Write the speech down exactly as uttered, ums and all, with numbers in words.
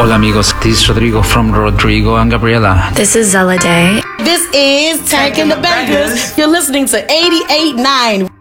Hola amigos, this is Rodrigo from Rodrigo and Gabriela. This is Zella Day. This is Tank and the Bangers. You're listening to eighty-eight point nine.